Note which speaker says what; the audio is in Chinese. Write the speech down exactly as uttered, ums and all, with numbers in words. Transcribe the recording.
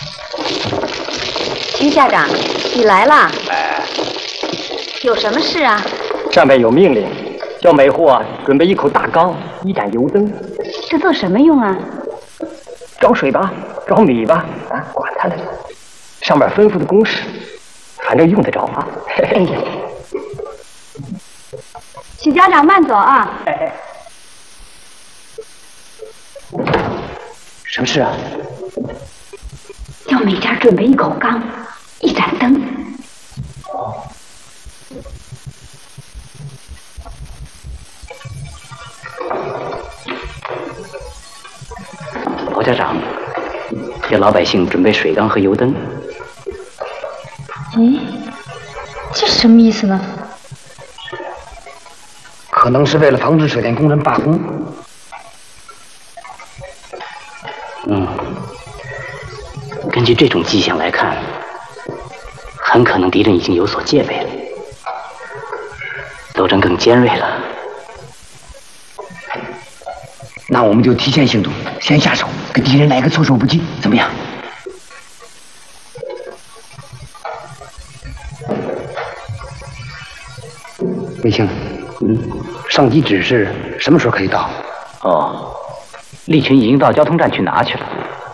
Speaker 1: 徐家长，你来了。哎，有什么事啊？
Speaker 2: 上面有命令，叫每户啊准备一口大缸，一盏油灯。
Speaker 1: 这做什么用啊？
Speaker 2: 找水吧，找米吧，啊，管他的。上面吩咐的公式，反正用得着啊。哎呀，
Speaker 1: 许家长慢走啊！
Speaker 2: 哎哎，什么事啊？
Speaker 1: 叫每家准备一口缸，一盏灯。
Speaker 2: 哦。
Speaker 3: 包家长，叫老百姓准备水缸和油灯。
Speaker 4: 哎，这什么意思呢？
Speaker 5: 可能是为了防止水电工人罢工。
Speaker 3: 嗯，根据这种迹象来看，很可能敌人已经有所戒备了，斗争更尖锐了。
Speaker 5: 那我们就提前行动，先下手，给敌人来个措手不及，怎么样？卫星，嗯，上级指示什么时候可以到？
Speaker 3: 哦，利群已经到交通站去拿去了。